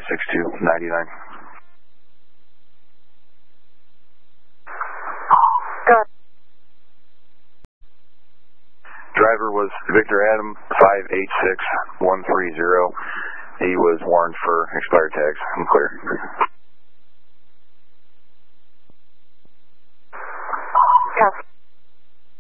56299. Good. Driver was Victor Adam 586130. He was warned for expired tags. I'm clear.